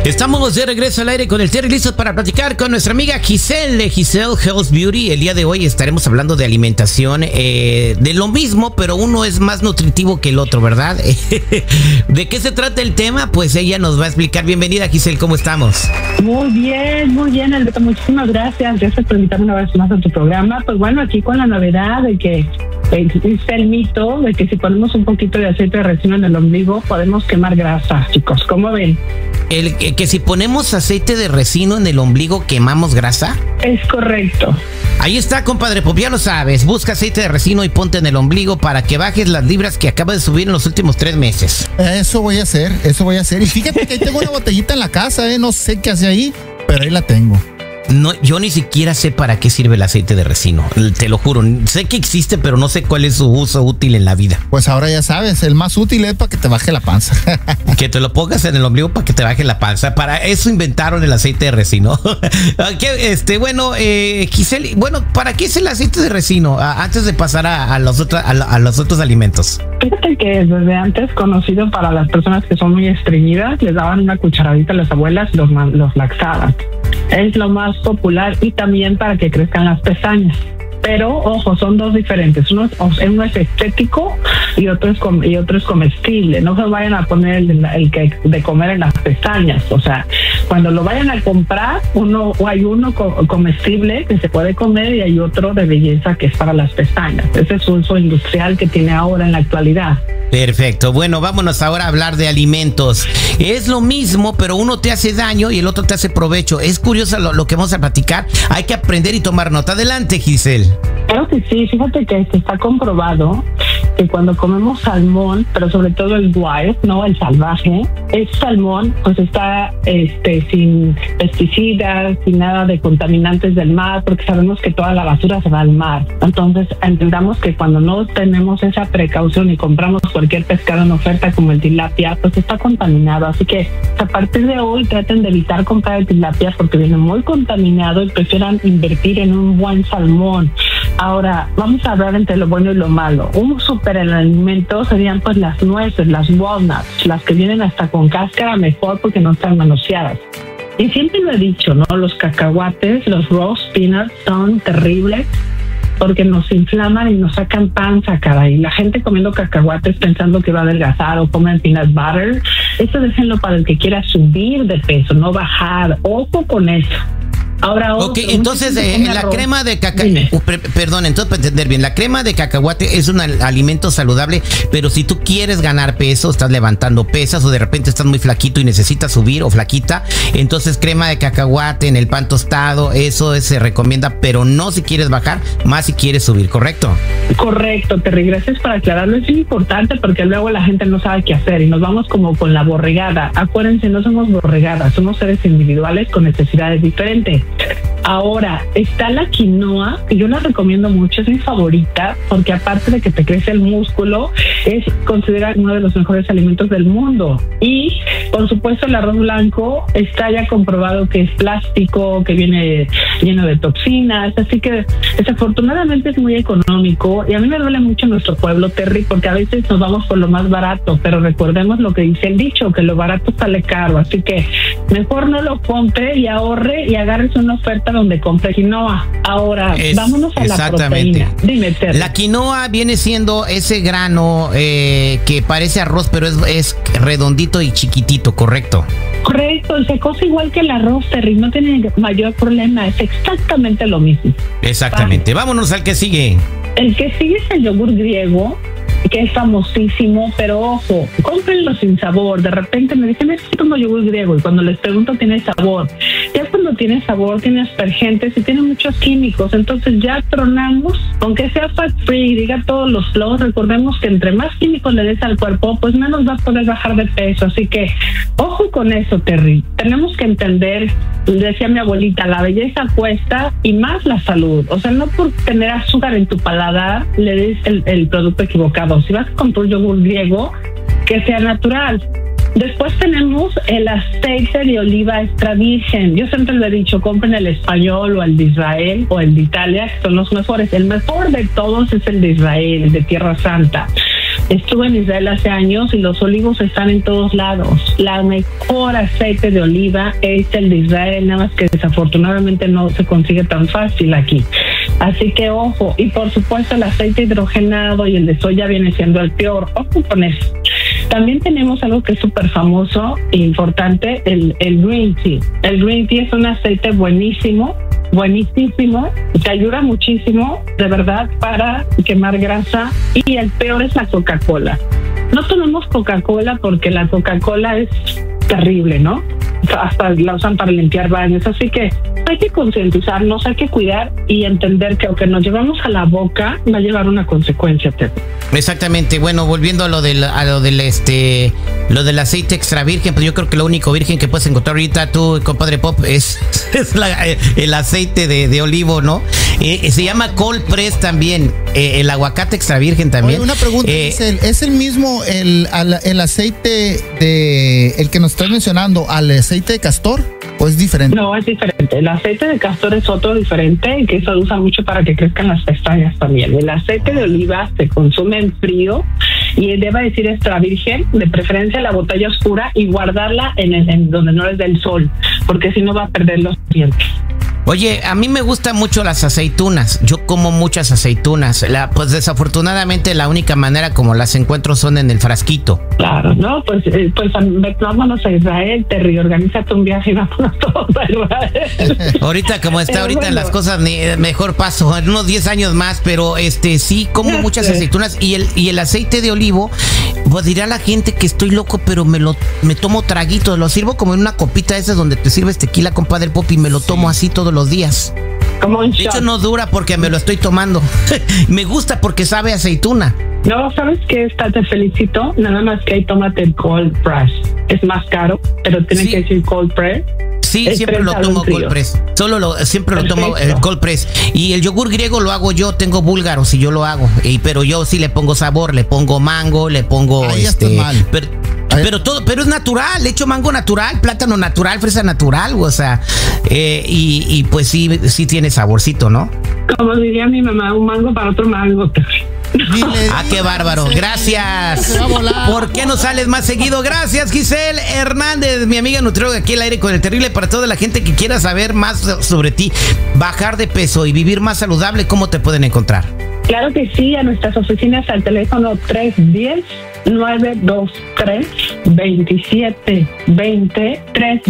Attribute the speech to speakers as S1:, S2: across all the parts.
S1: Estamos de regreso al aire con el Terry, listos para platicar con nuestra amiga Giselle de Giselle Health Beauty. El día de hoy estaremos hablando de alimentación, de lo mismo, pero uno es más nutritivo que el otro, ¿verdad? ¿De qué se trata el tema? Pues ella nos va a explicar. Bienvenida, Giselle, ¿cómo estamos?
S2: Muy bien, Alberto, muchísimas gracias. Gracias por invitarme una vez más a tu programa. Pues bueno, aquí con la novedad de que existe el mito de que si ponemos un poquito de aceite de resino en el ombligo podemos quemar grasa, chicos. ¿Cómo ven?
S1: Que si ponemos aceite de resino en el ombligo quemamos grasa.
S2: Es correcto.
S1: Ahí está, compadre, pues ya lo sabes. Busca aceite de resino y ponte en el ombligo para que bajes las libras que acabas de subir en los últimos 3 meses.
S3: Eso voy a hacer. Y fíjate que ahí tengo una botellita en la casa, no sé qué hace ahí, pero ahí la tengo.
S1: No, yo ni siquiera sé para qué sirve el aceite de resino, te lo juro. Sé que existe, pero no sé cuál es su uso útil en la vida.
S3: Pues ahora ya sabes, el más útil es para que te baje la panza.
S1: Que te lo pongas en el ombligo para que te baje la panza. Para eso inventaron el aceite de resino. Bueno, Giselle, ¿para qué es el aceite de resino? Antes de pasar a los otros alimentos.
S2: Fíjate que desde antes conocido para las personas que son muy estreñidas, les daban una cucharadita a las abuelas y los laxaban. Es lo más popular y también para que crezcan las pestañas. Pero, ojo, son dos diferentes. Uno es estético y otro es comestible. No se vayan a poner el que de comer en las pestañas. O sea, cuando lo vayan a comprar, hay uno comestible que se puede comer y hay otro de belleza que es para las pestañas. Ese es un uso industrial que tiene ahora en la actualidad.
S1: Perfecto. Bueno, vámonos ahora a hablar de alimentos. Es lo mismo, pero uno te hace daño y el otro te hace provecho. Es curioso lo que vamos a platicar. Hay que aprender y tomar nota. Adelante, Giselle.
S2: Claro que sí. Fíjate que está comprobado que cuando comemos salmón, pero sobre todo el wild, no el salvaje, ese salmón pues está sin pesticidas, sin nada de contaminantes del mar, porque sabemos que toda la basura se va al mar. Entonces entendamos que cuando no tenemos esa precaución y compramos cualquier pescado en oferta como el tilapia, pues está contaminado. Así que a partir de hoy traten de evitar comprar el tilapia porque viene muy contaminado y prefieran invertir en un buen salmón. Ahora, vamos a hablar entre lo bueno y lo malo. Un superalimento serían pues las nueces, las walnuts, las que vienen hasta con cáscara mejor porque no están manoseadas. Y siempre lo he dicho, ¿no? Los cacahuates, los roast peanuts son terribles porque nos inflaman y nos sacan panza, caray. La gente comiendo cacahuates pensando que va a adelgazar o comen peanut butter. Eso déjenlo para el que quiera subir de peso, no bajar. Ojo con eso. Ahora,
S1: entonces la crema de cacahuate, perdón, entonces para entender bien, la crema de cacahuate es un alimento saludable, pero si tú quieres ganar peso, estás levantando pesas o de repente estás muy flaquito y necesitas subir o flaquita, entonces crema de cacahuate en el pan tostado, eso se recomienda, pero no si quieres bajar, más si quieres subir, ¿correcto?
S2: Correcto, Terry, gracias por aclararlo, es importante porque luego la gente no sabe qué hacer y nos vamos como con la borregada. Acuérdense, no somos borregadas, somos seres individuales con necesidades diferentes. Ahora, está la quinoa, que yo la recomiendo mucho, es mi favorita, porque aparte de que te crece el músculo, es considerada uno de los mejores alimentos del mundo. Y, por supuesto, el arroz blanco está ya comprobado que es plástico, que viene lleno de toxinas, así que desafortunadamente es muy económico. Y a mí me duele mucho nuestro pueblo, Terry, porque a veces nos vamos por lo más barato, pero recordemos lo que dice el dicho, que lo barato sale caro, así que mejor no lo compre y ahorre y agarre una oferta donde compre quinoa. Ahora, vámonos a la proteína. Dime, Terry.
S1: La quinoa viene siendo ese grano que parece arroz, pero es redondito y chiquitito, ¿correcto?
S2: Correcto, se cose igual que el arroz, Terry, no tiene mayor problema, es exactamente lo mismo.
S1: Exactamente, vámonos al que sigue.
S2: El que sigue es el yogur griego, que es famosísimo, pero ojo, cómprenlo sin sabor. De repente me dicen, es que tomo yogur griego, y cuando les pregunto tiene sabor. Ya cuando tiene sabor, tiene aspergentes y tiene muchos químicos, entonces ya tronamos, aunque sea fat free, diga todos los flows, recordemos que entre más químicos le des al cuerpo, pues menos va a poder bajar de peso, así que ojo con eso, Terry. Tenemos que entender, decía mi abuelita, la belleza cuesta y más la salud, o sea, no por tener azúcar en tu paladar le des el producto equivocado. Si vas a comprar yogur griego, que sea natural. Después tenemos el aceite de oliva extra virgen. Yo siempre le he dicho, compren el español o el de Israel o el de Italia, que son los mejores. El mejor de todos es el de Israel, el de Tierra Santa. Estuve en Israel hace años y los olivos están en todos lados. La mejor aceite de oliva es el de Israel, nada más que desafortunadamente no se consigue tan fácil aquí. Así que ojo, y por supuesto el aceite hidrogenado y el de soya viene siendo el peor. Ojo con eso. También tenemos algo que es súper famoso e importante, el green tea. El green tea es un aceite buenísimo, te ayuda muchísimo, de verdad, para quemar grasa. Y el peor es la Coca-Cola. No tomemos Coca-Cola porque la Coca-Cola es terrible, ¿no? Hasta la usan para limpiar baños, así que hay que concientizarnos, hay que cuidar y entender que aunque nos llevamos a la boca va a llevar una consecuencia.
S1: Exactamente. Bueno, volviendo a lo del aceite extra virgen, pues yo creo que lo único virgen que puedes encontrar ahorita tú, compadre Pop, es el aceite de olivo, ¿no? Se llama cold press también, el aguacate extra virgen también.
S3: Oye, una pregunta, ¿es el mismo el aceite el que nos estás mencionando al aceite de castor o es diferente?
S2: No, es diferente. El aceite de castor es otro diferente, que eso lo usa mucho para que crezcan las pestañas también. El aceite de oliva se consume en frío y debe decir extra virgen, de preferencia la botella oscura, y guardarla en donde no les dé el sol, porque si no va a perder los dientes.
S1: Oye, a mí me gustan mucho las aceitunas. Yo como muchas aceitunas. Pues desafortunadamente la única manera como las encuentro son en el frasquito.
S2: Claro, ¿no? Pues vámonos a Israel, te reorganízate un viaje y vámonos todos a Israel.
S1: Ahorita como está ahorita las cosas, mejor paso en unos 10 años más, pero sí como muchas aceitunas y el aceite de olivo. Pues dirá la gente que estoy loco, pero me tomo traguitos, lo sirvo como en una copita esas donde te sirves tequila, compadre Pop, y me lo tomo así todos los días.
S2: Como un
S1: de hecho no dura porque me lo estoy tomando. Me gusta porque sabe a aceituna.
S2: No, ¿sabes qué? Te felicito. Nada más que ahí tómate el cold press. Es más caro, pero tiene que decir cold press.
S1: Sí, siempre lo tomo cold press. Siempre lo tomo el cold press. Y el yogur griego lo hago yo, tengo búlgaros y yo lo hago. Pero yo sí le pongo sabor, le pongo mango, le pongo pero es natural, le echo mango natural, plátano natural, fresa natural, o sea, y pues sí tiene saborcito, ¿no?
S2: Como diría mi mamá, un mango para otro mango.
S1: Qué bárbaro, gracias. ¿Por qué no sales más seguido? Gracias, Giselle Hernández, mi amiga nutrióloga aquí al aire con el terrible. Para toda la gente que quiera saber más sobre ti, bajar de peso y vivir más saludable, ¿cómo te pueden encontrar?
S2: Claro que sí, a nuestras oficinas al teléfono 310-923-2720,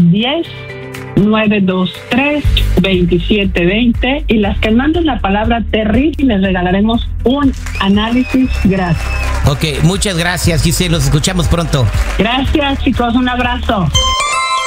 S2: 310-923-2720, y las que manden la palabra terrible les regalaremos un análisis gratis.
S1: Ok, muchas gracias, Giselle, los escuchamos pronto.
S2: Gracias, chicos, un abrazo.